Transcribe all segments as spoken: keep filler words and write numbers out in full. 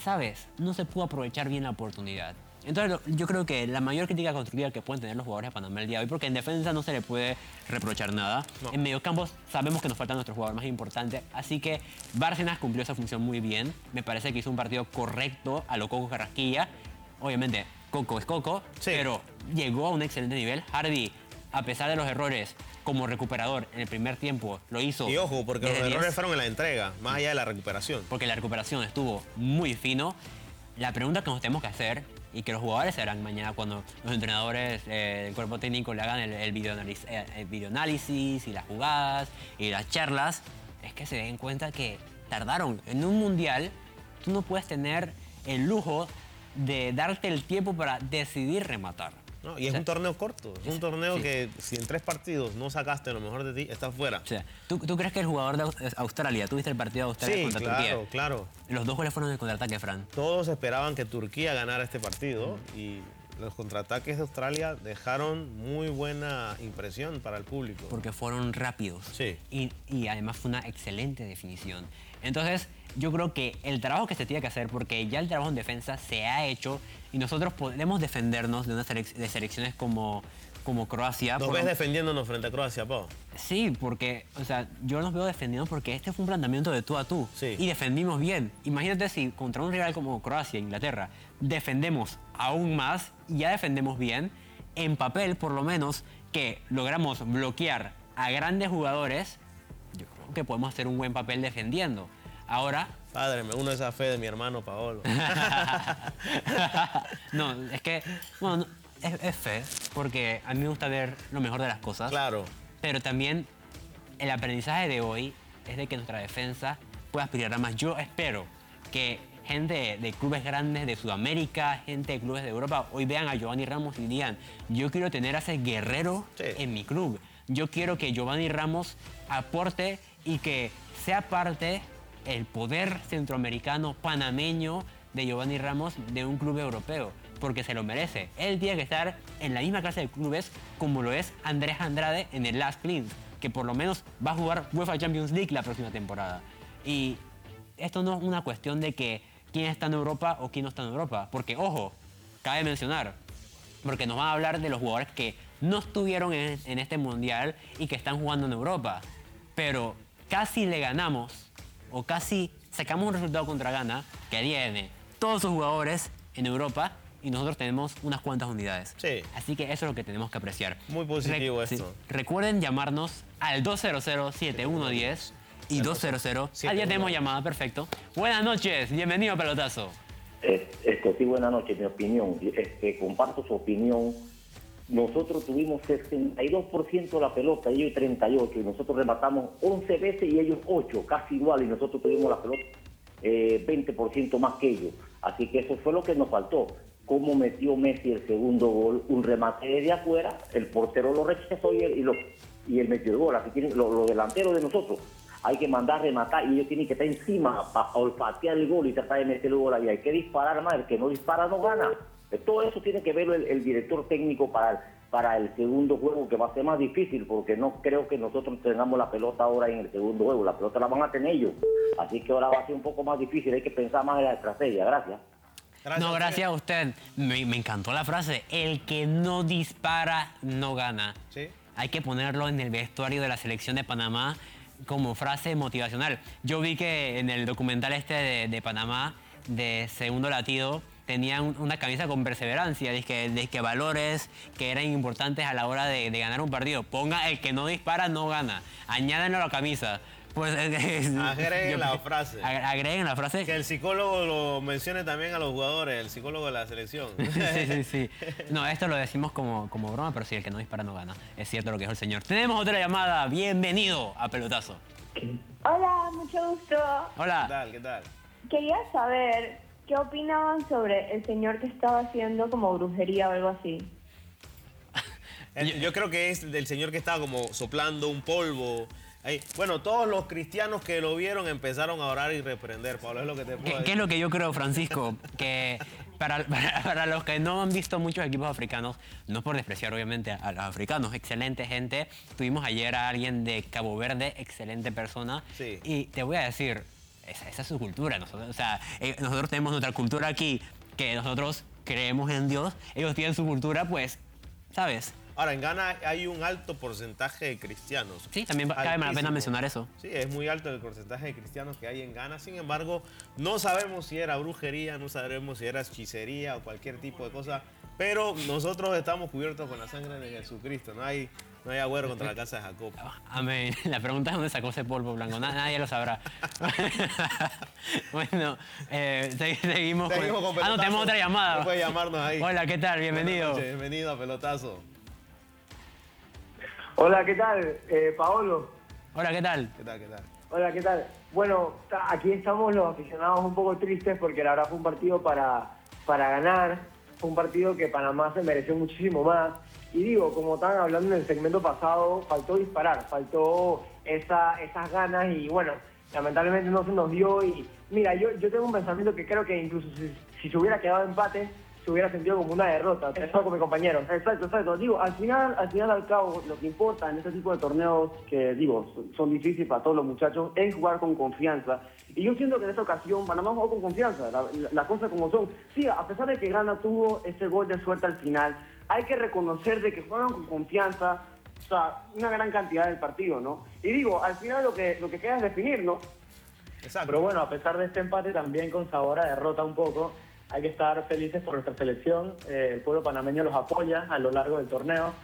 ¿sabes? No se pudo aprovechar bien la oportunidad. Entonces, yo creo que la mayor crítica constructiva que pueden tener los jugadores de Panamá el día de hoy, porque en defensa no se le puede reprochar nada. No. En mediocampo sabemos que nos falta nuestro jugador más importante, así que Bárcenas cumplió esa función muy bien. Me parece que hizo un partido correcto a lo Coco Carrasquilla. Obviamente, Coco es Coco, sí, pero llegó a un excelente nivel. Hardy, a pesar de los errores, como recuperador en el primer tiempo, lo hizo. Y ojo, porque los errores diez. Fueron en la entrega, más allá de la recuperación. Porque la recuperación estuvo muy fino. La pregunta que nos tenemos que hacer, y que los jugadores harán mañana cuando los entrenadores eh, del cuerpo técnico le hagan el, el, videoanálisis, eh, el videoanálisis y las jugadas y las charlas, es que se den cuenta que tardaron. En un mundial, tú no puedes tener el lujo de darte el tiempo para decidir rematar. No, y es o sea, un torneo corto, es un torneo sí. que si en tres partidos no sacaste lo mejor de ti, estás fuera. O sea, ¿tú, ¿tú crees que el jugador de Australia, tú viste el partido de Australia sí, contra claro, Turquía? Sí, claro, claro. Los dos goles fueron en el contraataque, Fran. Todos esperaban que Turquía ganara este partido mm. y los contraataques de Australia dejaron muy buena impresión para el público. Porque fueron rápidos. Sí. Y, y además fue una excelente definición. Entonces, yo creo que el trabajo que se tiene que hacer, porque ya el trabajo en defensa se ha hecho y nosotros podemos defendernos de unas selec de selecciones como, como Croacia. ¿Nos por... ves defendiéndonos frente a Croacia, Pau? Sí, porque, o sea, yo nos veo defendiendo porque este fue un planteamiento de tú a tú. Sí. Y defendimos bien. Imagínate si contra un rival como Croacia, Inglaterra, defendemos aún más y ya defendemos bien, en papel por lo menos, que logramos bloquear a grandes jugadores, yo creo que podemos hacer un buen papel defendiendo. Ahora... Padre, me uno a esa fe de mi hermano Paolo. No, es que, bueno, es, es fe, porque a mí me gusta ver lo mejor de las cosas. Claro. Pero también el aprendizaje de hoy es de que nuestra defensa pueda aspirar a más. Yo espero que gente de, de clubes grandes de Sudamérica, gente de clubes de Europa, hoy vean a Giovanni Ramos y digan, yo quiero tener a ese guerrero sí. en mi club. Yo quiero que Giovanni Ramos aporte y que sea parte el poder centroamericano, panameño de Giovanni Ramos de un club europeo, porque se lo merece. Él tiene que estar en la misma clase de clubes como lo es Andrés Andrade en el Las Clint, que por lo menos va a jugar UEFA Champions League la próxima temporada. Y esto no es una cuestión de que quién está en Europa o quién no está en Europa, porque, ojo, cabe mencionar, porque nos van a hablar de los jugadores que no estuvieron en, en este Mundial y que están jugando en Europa, pero casi le ganamos o casi sacamos un resultado contra Ghana que tiene todos sus jugadores en Europa y nosotros tenemos unas cuantas unidades. Sí. Así que eso es lo que tenemos que apreciar. Muy positivo Re esto. Sí. Recuerden llamarnos al dos cero cero, siete uno uno cero y dos cero cero. Ah, ya tenemos llamada, perfecto. Buenas noches, bienvenido a Pelotazo. Esto sí, buenas noches, mi opinión. Este, comparto su opinión. Nosotros tuvimos sesenta y dos por ciento de la pelota, ellos treinta y ocho por ciento, y nosotros rematamos once veces y ellos ocho, casi igual, y nosotros tuvimos la pelota eh, veinte por ciento más que ellos. Así que eso fue lo que nos faltó. Cómo metió Messi el segundo gol, un remate desde afuera, el portero lo rechazó y él, y, lo, y él metió el gol. Así que los lo delanteros de nosotros hay que mandar a rematar y ellos tienen que estar encima para olfatear el gol y tratar de meter el gol ahí. Hay que disparar más, el que no dispara no gana. Todo eso tiene que ver el, el director técnico para, para el segundo juego, que va a ser más difícil, porque no creo que nosotros tengamos la pelota ahora en el segundo juego. La pelota la van a tener ellos. Así que ahora va a ser un poco más difícil. Hay que pensar más en la estrategia. Gracias. Gracias, no, gracias a usted. Me, me encantó la frase. El que no dispara no gana. ¿Sí? Hay que ponerlo en el vestuario de la selección de Panamá como frase motivacional. Yo vi que en el documental este de, de Panamá, de Segundo Latido, tenían una camisa con perseverancia, de que, de que valores que eran importantes a la hora de, de ganar un partido. Ponga el que no dispara no gana. Añádenlo a la camisa. Pues, agreguen yo, la frase. Agreguen la frase. Que el psicólogo lo mencione también a los jugadores, el psicólogo de la selección. Sí, sí, sí. No, esto lo decimos como, como broma, pero sí, el que no dispara no gana. Es cierto lo que dijo el señor. Tenemos otra llamada. Bienvenido a Pelotazo. Hola, mucho gusto. Hola. ¿Qué tal? ¿Qué tal? Quería saber qué opinaban sobre el señor que estaba haciendo como brujería o algo así. el, yo creo que es del señor que estaba como soplando un polvo. Ahí. Bueno, todos los cristianos que lo vieron empezaron a orar y reprender, Pablo, es lo que te puedo ¿Qué, decir. ¿Qué es lo que yo creo, Francisco? Que para, para, para los que no han visto muchos equipos africanos, no por despreciar obviamente a los africanos, excelente gente. Tuvimos ayer a alguien de Cabo Verde, excelente persona. Sí. Y te voy a decir, esa, esa es su cultura. Nosotros, o sea, eh, nosotros tenemos nuestra cultura aquí, que nosotros creemos en Dios. Ellos tienen su cultura, pues, ¿sabes? Ahora, en Ghana hay un alto porcentaje de cristianos. Sí, también cabe la pena Altísimo. mencionar eso. Sí, es muy alto el porcentaje de cristianos que hay en Ghana. Sin embargo, no sabemos si era brujería, no sabemos si era hechicería o cualquier tipo de cosa. Pero nosotros estamos cubiertos con la sangre de Jesucristo. No hay, no hay agüero contra la casa de Jacob. Amén. La pregunta es dónde sacó ese polvo blanco. Na- nadie lo sabrá. Bueno, eh, se- seguimos, Seguimos con Ah, no, Pelotazo. tenemos otra llamada. Puede llamarnos ahí. Hola, ¿qué tal? Bienvenido. Buenas noches, bienvenido a Pelotazo. Hola, ¿qué tal? Eh, Paolo. Hola, ¿qué tal? ¿Qué tal, qué tal? Hola, ¿qué tal? Bueno, ta- aquí estamos los aficionados un poco tristes porque la verdad fue un partido para, para ganar. Fue un partido que Panamá se mereció muchísimo más. Y digo, como estaban hablando en el segmento pasado, faltó disparar, faltó esa, esas ganas y bueno, lamentablemente no se nos dio. Y mira, yo, yo tengo un pensamiento que creo que incluso si, si se hubiera quedado empate, se hubiera sentido como una derrota. Eso con mi compañero. Exacto, exacto. Digo, al final, al final al cabo, lo que importa en este tipo de torneos que, digo, son, son difíciles para todos los muchachos, es jugar con confianza. Y yo siento que en esta ocasión Panamá jugó con confianza, las la, la cosas como son. Sí, a pesar de que Ghana tuvo ese gol de suerte al final, hay que reconocer de que juegan con confianza, o sea, una gran cantidad del partido, ¿no? Y digo, al final lo que, lo que queda es definir, ¿no? Exacto. Pero bueno, a pesar de este empate, también con sabor a derrota un poco, hay que estar felices por nuestra selección. Eh, el pueblo panameño los apoya a lo largo del torneo.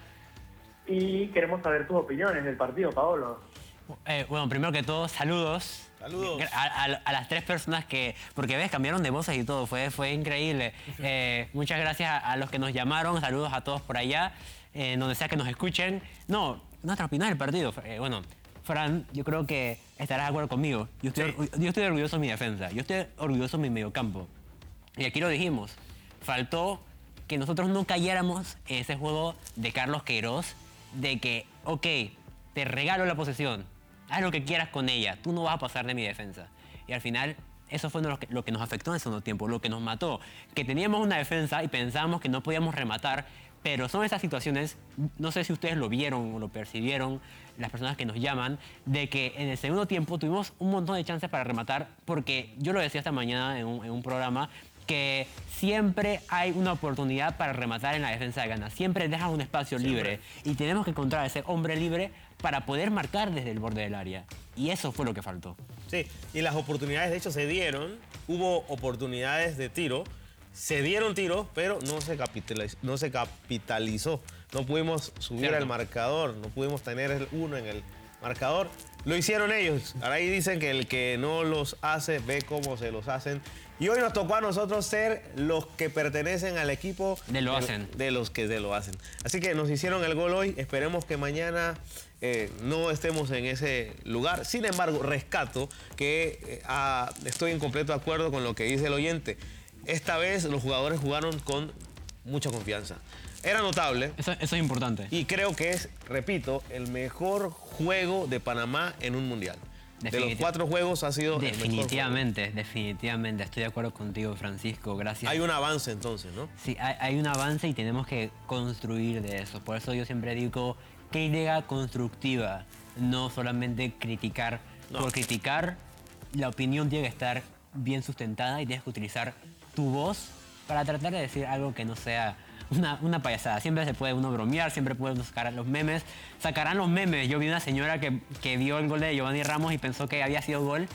Y queremos saber tus opiniones del partido, Paolo. Eh, bueno, primero que todo, saludos. Saludos. A, a- a las tres personas que, porque ves, cambiaron de voces y todo, fue, fue increíble. Eh, muchas gracias a, a los que nos llamaron, saludos a todos por allá, eh, donde sea que nos escuchen. No, nuestra opinión del partido. Eh, bueno, Fran, yo creo que estarás de acuerdo conmigo. Yo estoy, Sí. orgu- yo estoy orgulloso de mi defensa, yo estoy orgulloso de mi mediocampo. Y aquí lo dijimos, faltó que nosotros no cayéramos en ese juego de Carlos Queiroz, de que, ok, te regalo la posesión, haz lo que quieras con ella, tú no vas a pasar de mi defensa. Y al final, eso fue lo que, lo que nos afectó en el segundo tiempo, lo que nos mató. Que teníamos una defensa y pensábamos que no podíamos rematar, pero son esas situaciones, no sé si ustedes lo vieron o lo percibieron, las personas que nos llaman, de que en el segundo tiempo tuvimos un montón de chances para rematar, porque yo lo decía esta mañana en un, en un programa, que siempre hay una oportunidad para rematar en la defensa de Ghana. Siempre dejan un espacio libre y tenemos que encontrar ese hombre libre para poder marcar desde el borde del área. Y eso fue lo que faltó. Sí, y las oportunidades de hecho se dieron, hubo oportunidades de tiro, se dieron tiros, pero no se capitalizó, no se capitalizó. No pudimos subir Cierto. al marcador, no pudimos tener el uno en el marcador. Lo hicieron ellos. Ahora ahí dicen que el que no los hace ve cómo se los hacen. Y hoy nos tocó a nosotros ser los que pertenecen al equipo De lo hacen. de los que de lo hacen. Así que nos hicieron el gol hoy. Esperemos que mañana eh, no estemos en ese lugar. Sin embargo, rescato que eh, ah, estoy en completo acuerdo con lo que dice el oyente. Esta vez los jugadores jugaron con mucha confianza. Era notable. Eso, eso es importante. Y creo que es, repito, el mejor juego de Panamá en un mundial. De los Definitiv- cuatro juegos ha sido el mejor juego. Definitivamente, definitivamente. Estoy de acuerdo contigo, Francisco. Gracias. Hay un avance entonces, ¿no? Sí, hay, hay un avance y tenemos que construir de eso. Por eso yo siempre digo crítica constructiva, no solamente criticar. No. Por criticar, la opinión tiene que estar bien sustentada y tienes que utilizar tu voz para tratar de decir algo que no sea una, una payasada. Siempre se puede uno bromear, siempre puede uno sacar los memes. Sacarán los memes. Yo vi una señora que, que vio el gol de Giovanni Ramos y pensó que había sido gol.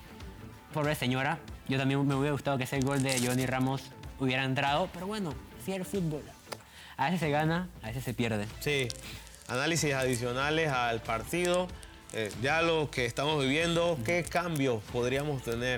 Pobre señora. Yo también me hubiera gustado que ese gol de Giovanni Ramos hubiera entrado. Pero bueno, sí el fútbol. A veces se gana, a veces se pierde. Sí. Análisis adicionales al partido. Eh, ya lo que estamos viviendo, ¿qué cambios podríamos tener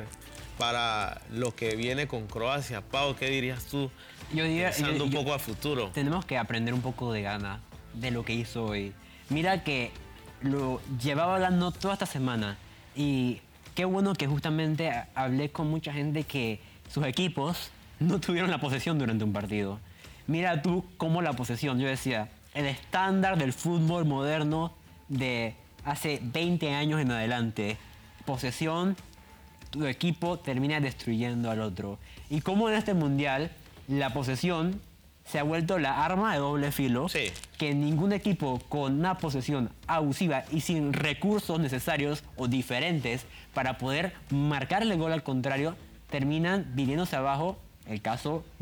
para lo que viene con Croacia? Pau, ¿qué dirías tú? Yo diría, Pensando yo- un yo- poco a futuro. Tenemos que aprender un poco de Ghana, de lo que hizo hoy. Mira que lo llevaba hablando toda esta semana y qué bueno que justamente a- hablé con mucha gente que sus equipos no tuvieron la posesión durante un partido. Mira tú cómo la posesión, yo decía, el estándar del fútbol moderno de hace veinte años en adelante, posesión, tu equipo termina destruyendo al otro. Y como en este mundial la posesión se ha vuelto la arma de doble filo. Sí. Que ningún equipo con una posesión abusiva y sin recursos necesarios o diferentes para poder marcarle gol al contrario, terminan viniéndose abajo. El caso